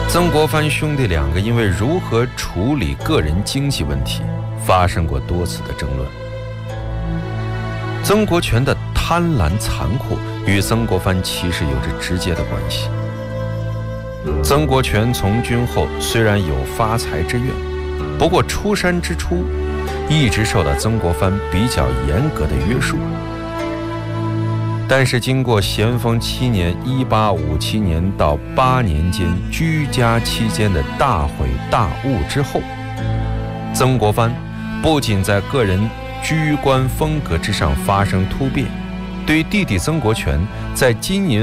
曾国藩兄弟两个因为如何处理个人经济问题发生过多次的争论。曾国荃的贪婪残酷与曾国藩其实有着直接的关系。曾国荃从军后虽然有发财之愿，不过出山之初一直受到曾国藩比较严格的约束。但是经过咸丰7年1857年到8年间居家期间的大毁大悟之后，曾国藩不仅在个人居官风格之上发生突变，对弟弟曾国荃在经营